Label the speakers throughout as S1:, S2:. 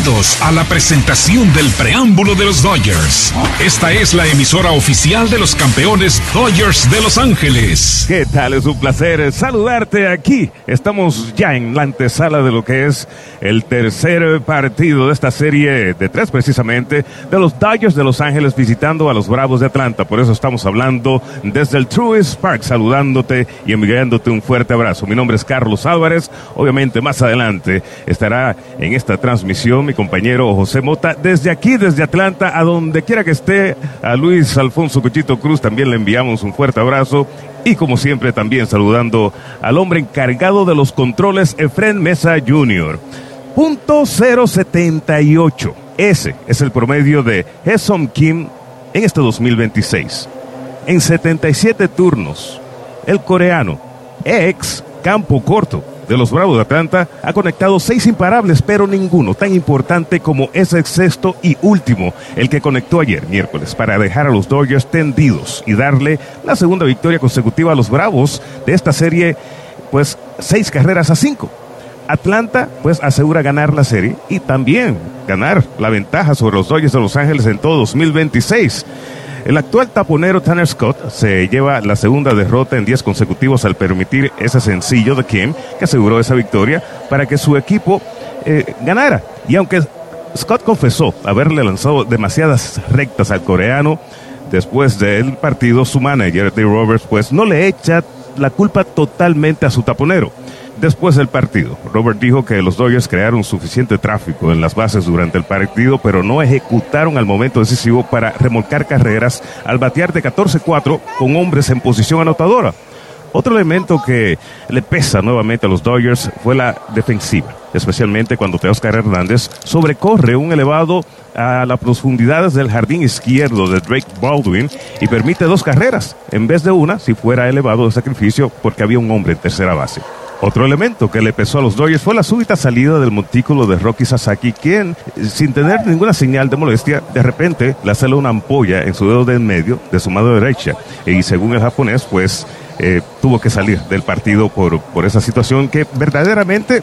S1: Bienvenidos a la presentación del preámbulo de los Dodgers. Esta es la emisora oficial de los campeones Dodgers de Los Ángeles.
S2: ¿Qué tal? Es un placer saludarte aquí. Estamos ya en la antesala de lo que es el tercer partido de esta serie de 3 precisamente, de los Dodgers de Los Ángeles visitando a los Bravos de Atlanta. Por eso estamos hablando desde el Truist Park, saludándote y enviándote un fuerte abrazo. Mi nombre es Carlos Álvarez. Obviamente más adelante estará en esta transmisión mi compañero José Mota, desde aquí, desde Atlanta, a donde quiera que esté. A Luis Alfonso Cuchito Cruz también le enviamos un fuerte abrazo, y como siempre también saludando al hombre encargado de los controles, Efren Mesa Jr. .078, ese es el promedio de Hesum Kim en este 2026. En 77 turnos, el coreano, ex campo corto de los Bravos de Atlanta, ha conectado 6 imparables, pero ninguno tan importante como ese sexto y último, el que conectó ayer miércoles, para dejar a los Dodgers tendidos y darle la segunda victoria consecutiva a los Bravos de esta serie, pues 6 carreras a 5. Atlanta pues asegura ganar la serie y también ganar la ventaja sobre los Dodgers de Los Ángeles en todo 2026. El actual taponero Tanner Scott se lleva la segunda derrota en 10 consecutivos al permitir ese sencillo de Kim, que aseguró esa victoria para que su equipo ganara. Y aunque Scott confesó haberle lanzado demasiadas rectas al coreano, después del partido su manager Dave Roberts pues no le echa la culpa totalmente a su taponero. Después del partido, Robert dijo que los Dodgers crearon suficiente tráfico en las bases durante el partido, pero no ejecutaron al momento decisivo para remolcar carreras al batear de 14-4 con hombres en posición anotadora. Otro elemento que le pesa nuevamente a los Dodgers fue la defensiva, especialmente cuando Teóscar Hernández sobrecorre un elevado a las profundidades del jardín izquierdo de Drake Baldwin y permite 2 carreras, en vez de una si fuera elevado de sacrificio porque había un hombre en tercera base. Otro elemento que le pesó a los Dodgers fue la súbita salida del montículo de Roki Sasaki, quien, sin tener ninguna señal de molestia, de repente le hace una ampolla en su dedo de en medio de su mano derecha. Y según el japonés, pues, tuvo que salir del partido por esa situación que verdaderamente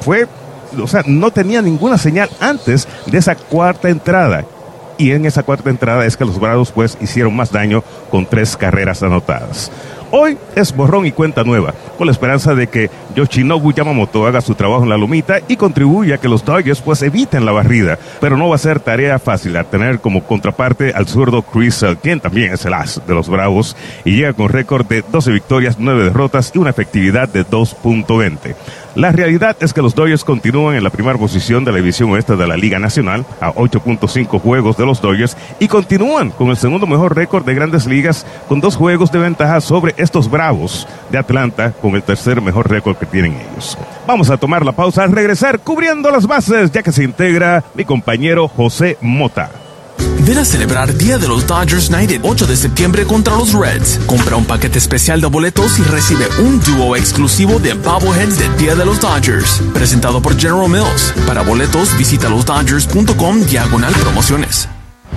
S2: no tenía ninguna señal antes de esa cuarta entrada. Y en esa cuarta entrada es que los Bravos, pues, hicieron más daño con 3 carreras anotadas. Hoy es borrón y cuenta nueva, con la esperanza de que Yoshinobu Yamamoto haga su trabajo en la lomita y contribuya a que los Dodgers pues eviten la barrida, pero no va a ser tarea fácil a tener como contraparte al zurdo Chris Sale, quien también es el as de los Bravos y llega con récord de 12 victorias, 9 derrotas y una efectividad de 2.20. La realidad es que los Dodgers continúan en la primera posición de la división oeste de la Liga Nacional, a 8.5 juegos de los Dodgers, y continúan con el segundo mejor récord de Grandes Ligas, con 2 juegos de ventaja sobre estos Bravos de Atlanta, con el tercer mejor récord que tienen ellos. Vamos a tomar la pausa, al regresar cubriendo las bases, ya que se integra mi compañero José Mota.
S3: Ven a celebrar Día de los Dodgers Night el 8 de septiembre contra los Reds. Compra un paquete especial de boletos y recibe un dúo exclusivo de bobbleheads del Día de los Dodgers. Presentado por General Mills. Para boletos, visita losdodgers.com/promociones.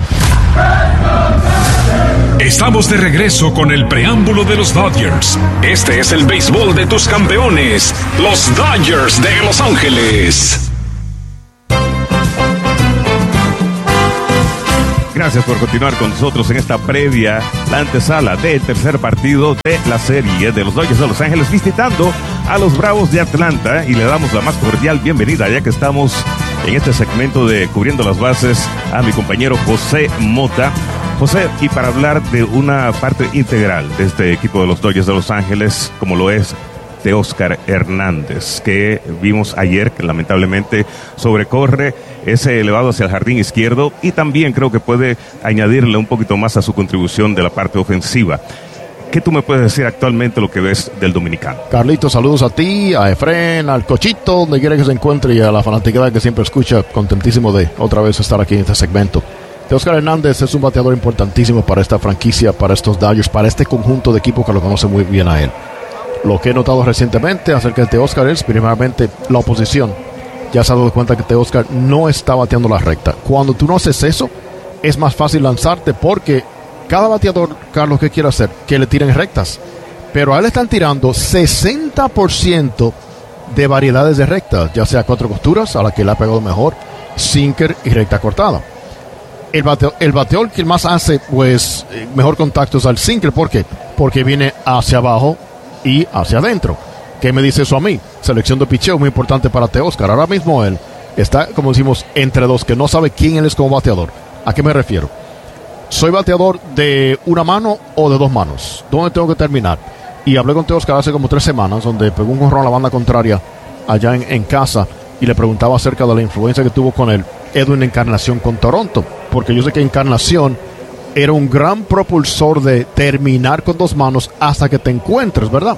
S1: Estamos de regreso con el preámbulo de los Dodgers. Este es el béisbol de tus campeones, los Dodgers de Los Ángeles.
S2: Gracias por continuar con nosotros en esta previa, la antesala del tercer partido de la serie de los Dodgers de Los Ángeles visitando a los Bravos de Atlanta, y le damos la más cordial bienvenida, ya que estamos en este segmento de Cubriendo las Bases, a mi compañero José Mota. José, y para hablar de una parte integral de este equipo de los Dodgers de Los Ángeles, como lo es Teóscar Hernández, que vimos ayer que lamentablemente sobrecorre ese elevado hacia el jardín izquierdo, y también creo que puede añadirle un poquito más a su contribución de la parte ofensiva. ¿Qué tú me puedes decir actualmente lo que ves del dominicano?
S4: Carlito, saludos a ti, a Efren, al Cochito, donde quiera que se encuentre, y a la fanaticada que siempre escucha. Contentísimo de otra vez estar aquí en este segmento. Teóscar Hernández es un bateador importantísimo para esta franquicia, para estos Dodgers, para este conjunto de equipo que lo conoce muy bien a él. Lo que he notado recientemente acerca de Teóscar es, primeramente, la oposición. Ya se ha dado cuenta que Teóscar no está bateando la recta. Cuando tú no haces eso, es más fácil lanzarte, porque cada bateador, Carlos, ¿qué quiere hacer? Que le tiren rectas. Pero a él le están tirando 60% de variedades de rectas, ya sea 4 costuras, a la que le ha pegado mejor, sinker y recta cortada. El bateador que más hace, pues, mejor contacto es al sinker. ¿Por qué? Porque viene hacia abajo y hacia adentro. ¿Qué me dice eso a mí? Selección de picheo muy importante para Teóscar. Ahora mismo él está, como decimos, entre dos, que no sabe quién él es como bateador. ¿A qué me refiero? ¿Soy bateador de una mano o de dos manos? ¿Dónde tengo que terminar? Y hablé con Teóscar hace como 3 semanas, donde pegó un jonrón a la banda contraria allá en casa, y le preguntaba acerca de la influencia que tuvo con el Edwin Encarnación con Toronto, porque yo sé que Encarnación era un gran propulsor de terminar con dos manos hasta que te encuentres, ¿verdad?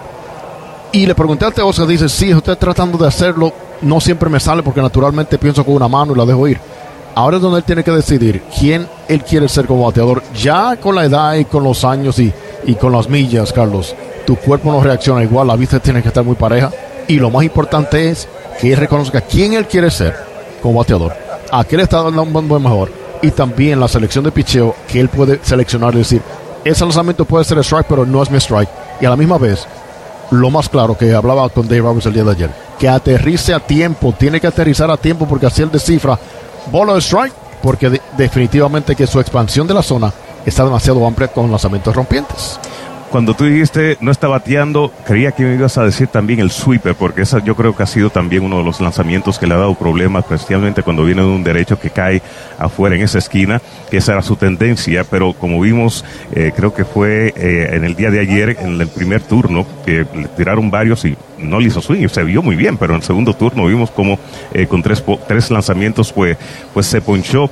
S4: Y le pregunté a Teóscar, dice, sí, estoy tratando de hacerlo, no siempre me sale porque naturalmente pienso con una mano y la dejo ir. Ahora es donde él tiene que decidir quién él quiere ser como bateador. Ya con la edad y con los años y con las millas, Carlos, tu cuerpo no reacciona igual, la vista tiene que estar muy pareja, y lo más importante es que él reconozca quién él quiere ser como bateador, a qué le está dando un buen mejor, y también la selección de picheo que él puede seleccionar y decir, ese lanzamiento puede ser strike, pero no es mi strike. Y a la misma vez, lo más claro que hablaba con Dave Roberts el día de ayer, que aterrice a tiempo, tiene que aterrizar a tiempo, porque así él descifra bola de strike, porque definitivamente que su expansión de la zona está demasiado amplia con lanzamientos rompientes.
S2: Cuando tú dijiste no está bateando, creía que me ibas a decir también el sweeper, porque esa yo creo que ha sido también uno de los lanzamientos que le ha dado problemas, especialmente cuando viene de un derecho que cae afuera en esa esquina, que esa era su tendencia, pero como vimos, creo que fue en el día de ayer, en el primer turno, que le tiraron varios y no le hizo swing, se vio muy bien, pero en el segundo turno vimos como con tres lanzamientos pues se ponchó.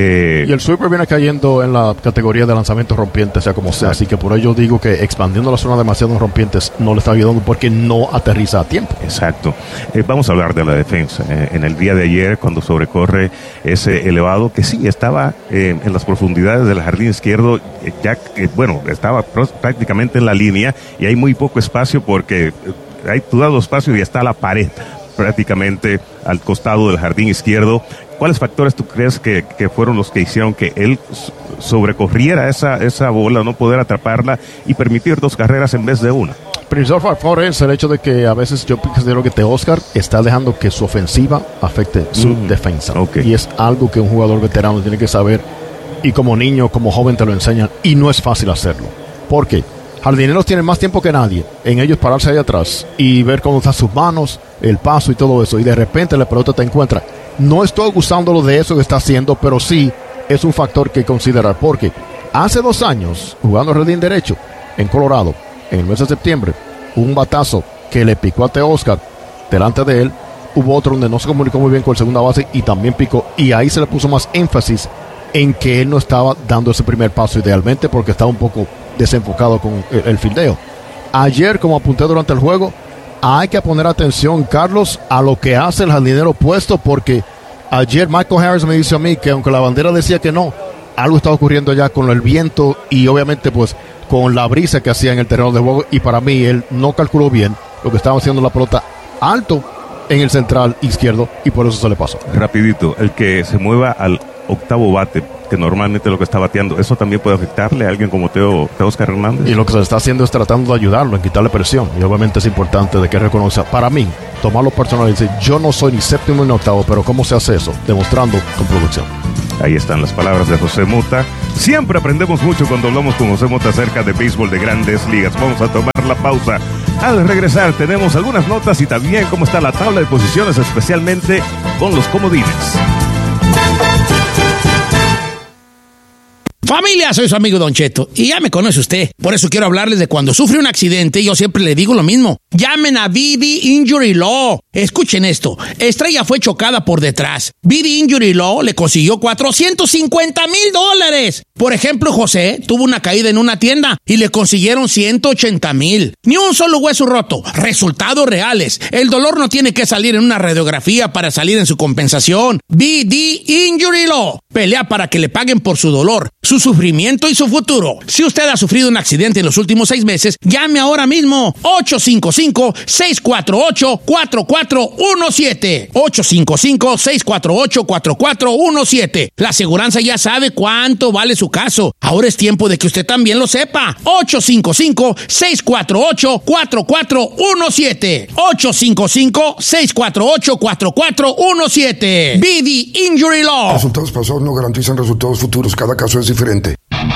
S4: Y el sweeper viene cayendo en la categoría de lanzamientos rompientes, sea como sea, así que por ello digo que expandiendo la zona demasiado rompientes no le está ayudando porque no aterriza a tiempo.
S2: Exacto. Vamos a hablar de la defensa. En el día de ayer, cuando sobrecorre ese elevado, que sí estaba en las profundidades del jardín izquierdo, ya estaba prácticamente en la línea, y hay muy poco espacio porque hay dado espacio y está la pared prácticamente al costado del jardín izquierdo. ¿Cuáles factores tú crees que fueron los que hicieron que él sobrecorriera esa bola, no poder atraparla y permitir 2 carreras en vez de una?
S4: Principal factor es el hecho de que a veces yo considero que Teóscar está dejando que su ofensiva afecte su defensa.
S2: Okay.
S4: Y es algo que un jugador veterano tiene que saber, y como niño, como joven te lo enseñan, y no es fácil hacerlo. ¿Por qué? Jardineros tienen más tiempo que nadie en ellos pararse ahí atrás y ver cómo están sus manos, el paso y todo eso, y de repente la pelota te encuentra. No estoy gustándolo de eso que está haciendo, pero sí es un factor que considerar, porque hace 2 años, jugando jardín derecho en Colorado, en el mes de septiembre, hubo un batazo que le picó a Teóscar delante de él. Hubo otro donde no se comunicó muy bien con el segunda base y también picó, y ahí se le puso más énfasis en que él no estaba dando ese primer paso idealmente porque estaba un poco desenfocado con el fildeo. Ayer, como apunté durante el juego, hay que poner atención, Carlos, a lo que hace el jardinero opuesto, porque ayer Michael Harris me dice a mí que aunque la bandera decía que no, algo estaba ocurriendo allá con el viento y obviamente pues con la brisa que hacía en el terreno de juego, y para mí él no calculó bien lo que estaba haciendo la pelota alto en el central izquierdo, y por eso se le pasó.
S2: Rapidito, el que se mueva al octavo bate, que normalmente lo que está bateando, ¿eso también puede afectarle a alguien como Teóscar Hernández?
S4: Y lo que se está haciendo es tratando de ayudarlo, en quitarle presión, y obviamente es importante de que reconozca, para mí, tomarlo personal y decir, yo no soy ni séptimo ni octavo, pero ¿cómo se hace eso? Demostrando con producción.
S2: Ahí están las palabras de José Mota. Siempre aprendemos mucho cuando hablamos con José Mota acerca de béisbol de Grandes Ligas. Vamos a tomar la pausa. Al regresar tenemos algunas notas y también cómo está la tabla de posiciones, especialmente con los comodines.
S5: Familia, soy su amigo Don Cheto y ya me conoce usted. Por eso quiero hablarles de cuando sufre un accidente. Yo siempre le digo lo mismo. Llamen a BD Injury Law. Escuchen esto. Estrella fue chocada por detrás. BD Injury Law le consiguió $450,000. Por ejemplo, José tuvo una caída en una tienda y le consiguieron $180,000. Ni un solo hueso roto. Resultados reales. El dolor no tiene que salir en una radiografía para salir en su compensación. BD Injury Law. Pelea para que le paguen por su dolor, su sufrimiento y su futuro. Si usted ha sufrido un accidente en los últimos 6 meses, llame ahora mismo 855-648-4444 4417. 855-648-4417. La aseguranza ya sabe cuánto vale su caso. Ahora es tiempo de que usted también lo sepa. 855-648-4417. 855-648-4417. BD Injury Law.
S6: Resultados pasados no garantizan resultados futuros. Cada caso es diferente.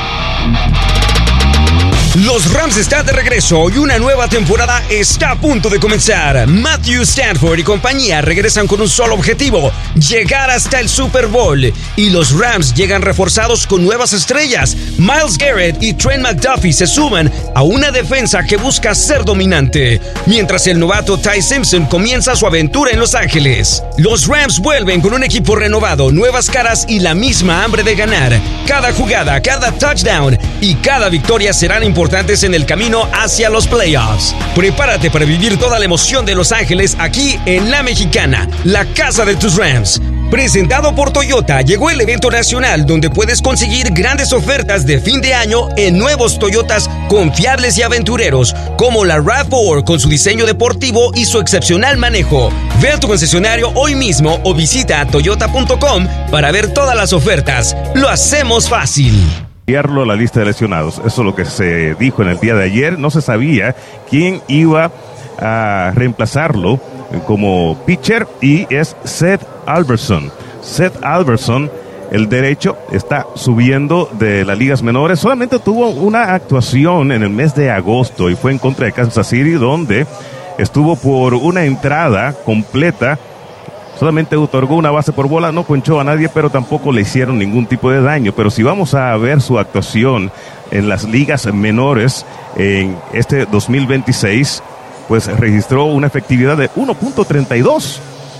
S7: Los Rams están de regreso y una nueva temporada está a punto de comenzar. Matthew Stafford y compañía regresan con un solo objetivo: llegar hasta el Super Bowl. Y los Rams llegan reforzados con nuevas estrellas. Myles Garrett y Trent McDuffie se suman a una defensa que busca ser dominante, mientras el novato Ty Simpson comienza su aventura en Los Ángeles. Los Rams vuelven con un equipo renovado, nuevas caras y la misma hambre de ganar. Cada jugada, cada touchdown y cada victoria serán importantes en el camino hacia los playoffs. Prepárate para vivir toda la emoción de Los Ángeles aquí en La Mexicana, la casa de tus Rams. Presentado por Toyota, llegó el evento nacional donde puedes conseguir grandes ofertas de fin de año en nuevos Toyotas confiables y aventureros, como la RAV4 con su diseño deportivo y su excepcional manejo. Ve a tu concesionario hoy mismo o visita toyota.com para ver todas las ofertas. Lo hacemos fácil.
S2: Enviarlo a la lista de lesionados. Eso es lo que se dijo en el día de ayer. No se sabía quién iba a reemplazarlo como pitcher y es Seth Albertson. Seth Albertson, el derecho, está subiendo de las ligas menores. Solamente tuvo una actuación en el mes de agosto y fue en contra de Kansas City, donde estuvo por una entrada completa. Solamente otorgó una base por bola, no ponchó a nadie, pero tampoco le hicieron ningún tipo de daño. Pero si vamos a ver su actuación en las ligas menores en este 2026, pues registró una efectividad de 1.32,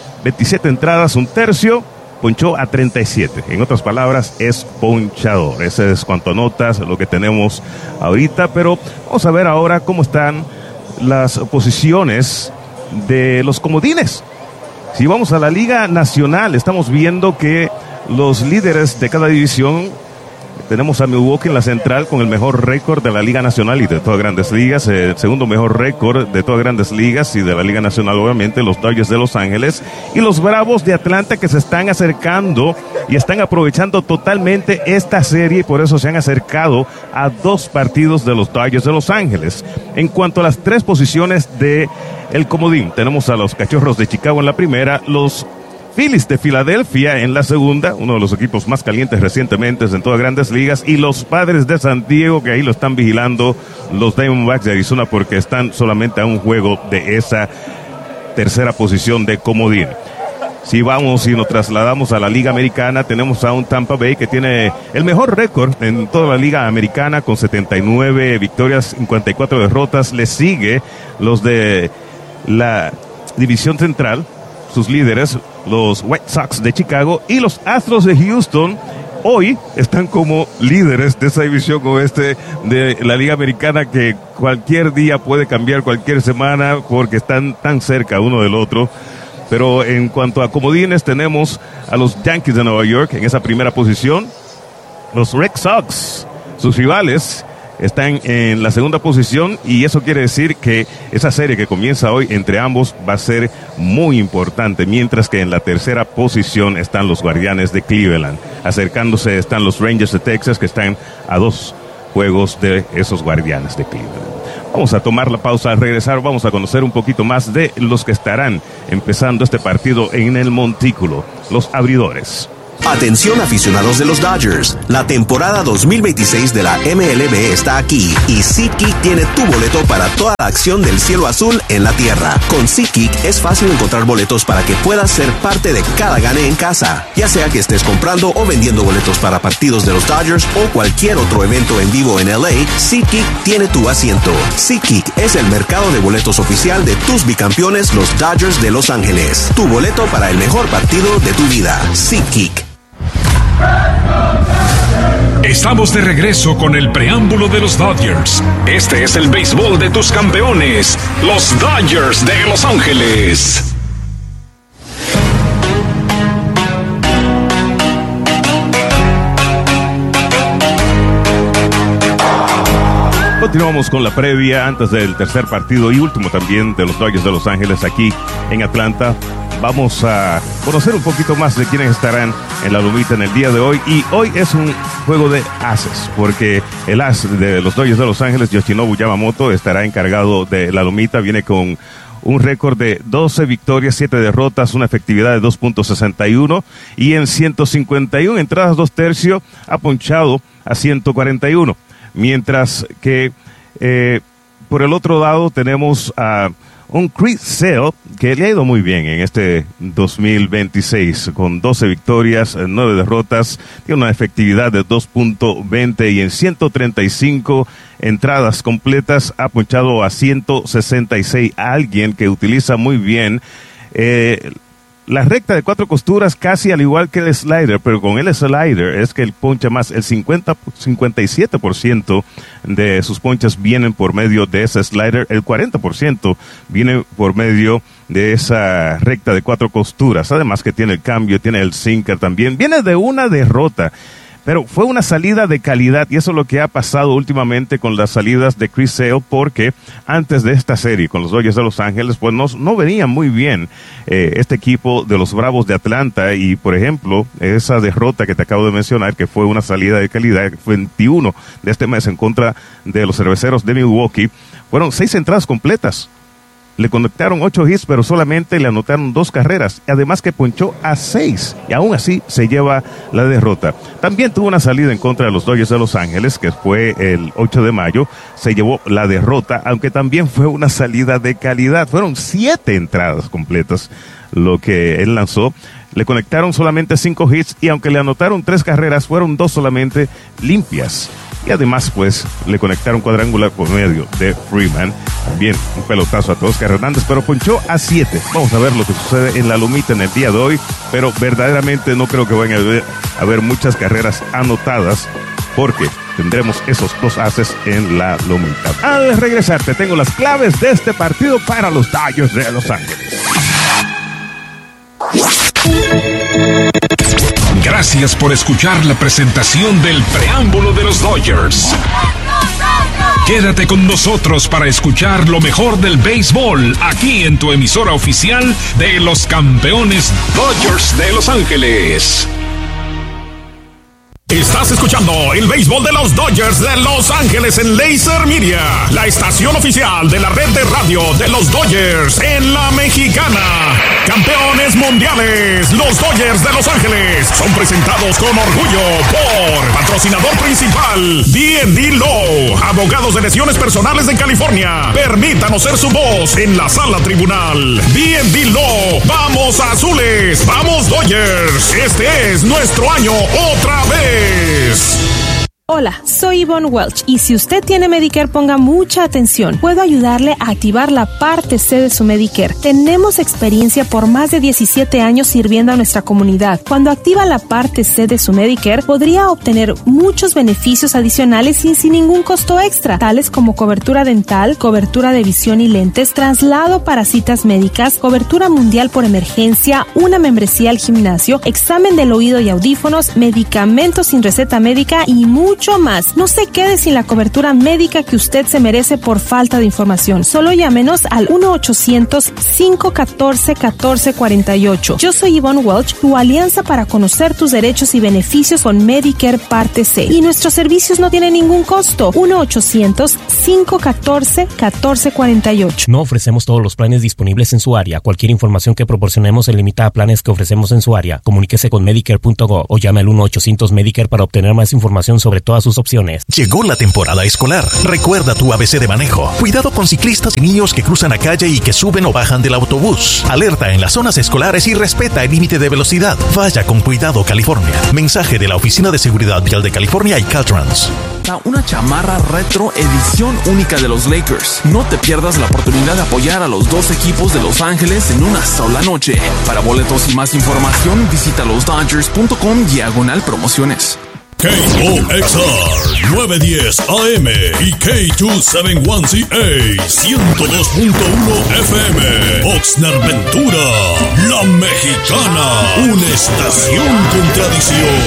S2: 27 entradas, un tercio, ponchó a 37. En otras palabras, es ponchador. Ese es cuanto notas, lo que tenemos ahorita. Pero vamos a ver ahora cómo están las posiciones de los comodines. Si vamos a la Liga Nacional, estamos viendo que los líderes de cada división, tenemos a Milwaukee en la central con el mejor récord de la Liga Nacional y de todas Grandes Ligas, el segundo mejor récord de todas Grandes Ligas y de la Liga Nacional, obviamente, los Dodgers de Los Ángeles y los Bravos de Atlanta, que se están acercando y están aprovechando totalmente esta serie y por eso se han acercado a 2 partidos de los Dodgers de Los Ángeles. En cuanto a las 3 posiciones de el comodín, tenemos a los Cachorros de Chicago en la primera, los Phillies de Filadelfia en la segunda, uno de los equipos más calientes recientemente en todas Grandes Ligas, y los Padres de San Diego, que ahí lo están vigilando los Diamondbacks de Arizona porque están solamente a un juego de esa tercera posición de comodín. Si vamos y nos trasladamos a la Liga Americana, tenemos a un Tampa Bay que tiene el mejor récord en toda la Liga Americana con 79 victorias, 54 derrotas. Le sigue los de la División Central, sus líderes, los White Sox de Chicago y los Astros de Houston. Hoy están como líderes de esa división oeste de la Liga Americana, que cualquier día puede cambiar, cualquier semana, porque están tan cerca uno del otro. Pero en cuanto a comodines, tenemos a los Yankees de Nueva York en esa primera posición. Los Red Sox, sus rivales, están en la segunda posición y eso quiere decir que esa serie que comienza hoy entre ambos va a ser muy importante, mientras que en la tercera posición están los Guardianes de Cleveland. Acercándose están los Rangers de Texas, que están a 2 juegos de esos Guardianes de Cleveland. Vamos a tomar la pausa. Al regresar vamos a conocer un poquito más de los que estarán empezando este partido en el montículo, los abridores.
S8: Atención aficionados de los Dodgers, la temporada 2026 de la MLB está aquí y SeatGeek tiene tu boleto para toda la acción del cielo azul en la tierra. Con SeatGeek es fácil encontrar boletos para que puedas ser parte de cada gane en casa, ya sea que estés comprando o vendiendo boletos para partidos de los Dodgers o cualquier otro evento en vivo en LA. SeatGeek tiene tu asiento. SeatGeek es el mercado de boletos oficial de tus bicampeones, los Dodgers de Los Ángeles. Tu boleto para el mejor partido de tu vida. SeatGeek.
S1: Estamos de regreso con el preámbulo de los Dodgers. Este es el béisbol de tus campeones, los Dodgers de Los Ángeles.
S2: Continuamos con la previa antes del tercer partido y último también de los Dodgers de Los Ángeles aquí en Atlanta. Vamos a conocer un poquito más de quiénes estarán en la lomita en el día de hoy. Y hoy es un juego de ases, porque el as de los Dodgers de Los Ángeles, Yoshinobu Yamamoto, estará encargado de la lomita. Viene con un récord de 12 victorias, 7 derrotas, una efectividad de 2.61 y en 151 entradas 2 tercios ha ponchado a 141. Mientras que por el otro lado tenemos a un Chris Sale que le ha ido muy bien en este 2026 con 12 victorias, 9 derrotas, tiene una efectividad de 2.20 y en 135 entradas completas ha ponchado a 166. Alguien que utiliza muy bien la recta de 4 costuras, casi al igual que el slider, pero con el slider es que él poncha más. El 57% de sus ponchas vienen por medio de ese slider, el 40% viene por medio de esa recta de 4 costuras. Además que tiene el cambio, tiene el sinker también. Viene de una derrota, pero fue una salida de calidad, y eso es lo que ha pasado últimamente con las salidas de Chris Sale, porque antes de esta serie con los Dodgers de Los Ángeles, pues no venía muy bien este equipo de los Bravos de Atlanta. Y por ejemplo, esa derrota que te acabo de mencionar, que fue una salida de calidad, 21 de este mes en contra de los Cerveceros de Milwaukee, fueron 6 entradas completas. Le conectaron 8 hits, pero solamente le anotaron 2 carreras. Además que ponchó a 6. Y aún así se lleva la derrota. También tuvo una salida en contra de los Dodgers de Los Ángeles, que fue el 8 de mayo. Se llevó la derrota, aunque también fue una salida de calidad. Fueron 7 entradas completas lo que él lanzó. Le conectaron solamente 5 hits y aunque le anotaron 3 carreras, fueron 2 solamente limpias. Y además, pues, le conectaron cuadrangular por medio de Freeman. También un pelotazo a Teoscar Hernández, pero ponchó a 7. Vamos a ver lo que sucede en la lomita en el día de hoy, pero verdaderamente no creo que vayan a haber muchas carreras anotadas, porque tendremos esos 2 ases en la lomita. Al regresar, te tengo las claves de este partido para los Dodgers de Los Ángeles.
S1: Gracias por escuchar la presentación del preámbulo de los Dodgers. Quédate con nosotros para escuchar lo mejor del béisbol aquí en tu emisora oficial de los campeones Dodgers de Los Ángeles.
S9: Estás escuchando el béisbol de los Dodgers de Los Ángeles en Laser Media, la estación oficial de la red de radio de los Dodgers en la Mexicana. Campeones mundiales, los Dodgers de Los Ángeles son presentados con orgullo por patrocinador principal D&D Law, abogados de lesiones personales de California. Permítanos ser su voz en la sala tribunal. D&D Law, vamos azules, vamos Dodgers. Este es nuestro año otra vez.
S10: Hola, soy Yvonne Welch y si usted tiene Medicare, ponga mucha atención. Puedo ayudarle a activar la parte C de su Medicare. Tenemos experiencia por más de 17 años sirviendo a nuestra comunidad. Cuando activa la parte C de su Medicare, podría obtener muchos beneficios adicionales y sin ningún costo extra, tales como cobertura dental, cobertura de visión y lentes, traslado para citas médicas, cobertura mundial por emergencia, una membresía al gimnasio, examen del oído y audífonos, medicamentos sin receta médica y mucho más. No se quede sin la cobertura médica que usted se merece por falta de información. Solo llámenos al 1-800-514-1448. Yo soy Yvonne Welch, tu alianza para conocer tus derechos y beneficios con Medicare Parte C. Y nuestros servicios no tienen ningún costo. 1-800-514-1448.
S11: No ofrecemos todos los planes disponibles en su área. Cualquier información que proporcionemos se limita a planes que ofrecemos en su área. Comuníquese con Medicare.gov o llame al 1-800-Medicare para obtener más información sobre todas sus opciones.
S12: Llegó la temporada escolar. Recuerda tu ABC de manejo. Cuidado con ciclistas y niños que cruzan la calle y que suben o bajan del autobús. Alerta en las zonas escolares y respeta el límite de velocidad. Vaya con cuidado, California. Mensaje de la Oficina de Seguridad Vial de California y Caltrans.
S3: Una chamarra retro edición única de los Lakers. No te pierdas la oportunidad de apoyar a los 2 equipos de Los Ángeles en una sola noche. Para boletos y más información, visita losdodgers.com/promociones.
S9: KOXR 910 AM y K271CA 102.1 FM Oxnard Ventura, La Mexicana, una estación con tradición.